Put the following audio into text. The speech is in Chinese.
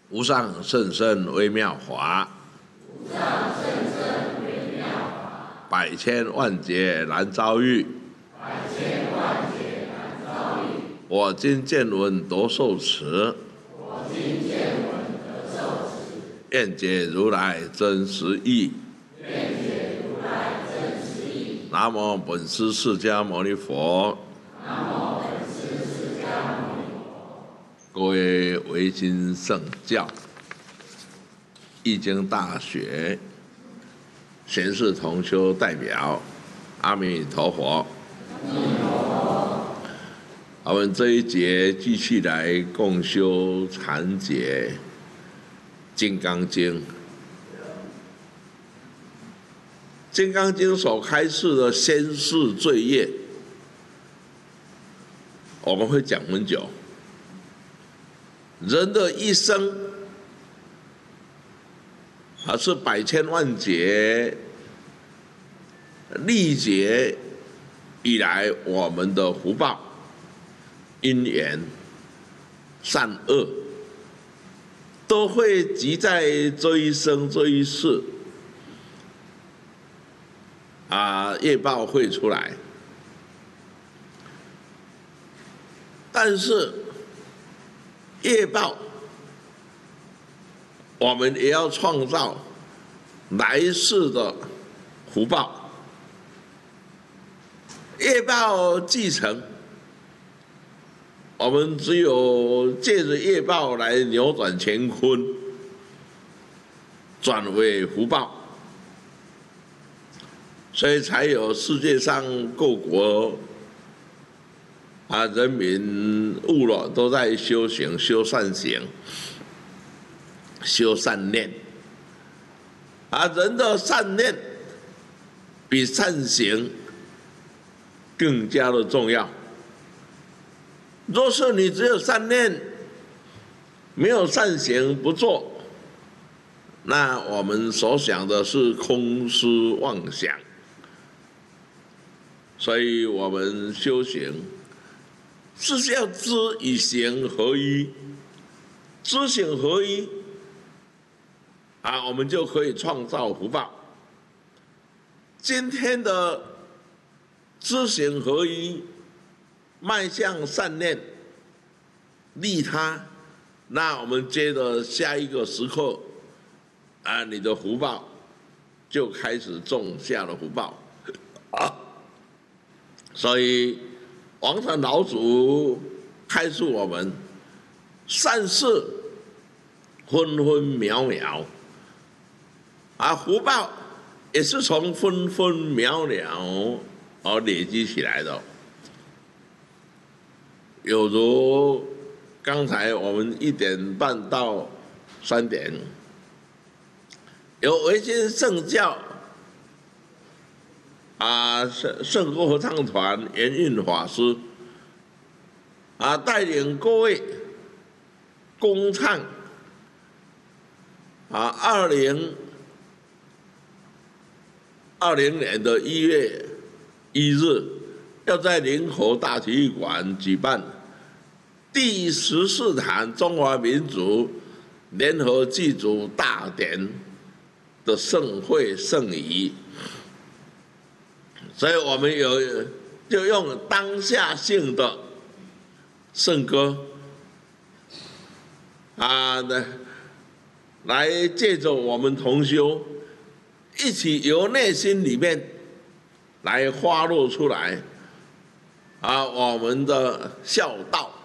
无上甚深微妙法，百千万劫难遭遇。我今见闻得受持，愿解如来真实义。南无本师释迦牟尼佛。各位维新圣教、易经大学贤士同修代表，阿弥陀佛。我们这一节继续来共修禅解《金刚经》。《金刚经》所开示的先世罪业，我们会讲很久。人的一生，是百千万劫历劫以来我们的福报、因缘、善恶，都会集在这一生这一世，业报会出来。但是业报，我们也要创造来世的福报。业报继承，我们只有借着业报来扭转乾坤，转为福报，所以才有世界上各国人民悟了，都在修行、修善行、修善念。人的善念比善行更加的重要。若是你只有善念，没有善行不做，那我们所想的是空思妄想。所以我们修行是要知与行合一，知行合一，我们就可以创造福报。今天的知行合一，迈向善念，利他，那我们接着下一个时刻，你的福报就开始种下了福报。所以王禅老祖开示我们，善事分分秒秒，福报也是从分分秒秒而累积起来的。有如刚才我们1点半到3点，有维新圣教圣歌合唱团圆运法师带领各位共唱2020年的1月1日，要在林口大体育馆举办第14坛中华民族联合祭祖大典的盛会盛仪。所以我们就用当下性的圣歌来借着我们同修一起由内心里面来发露出来我们的孝道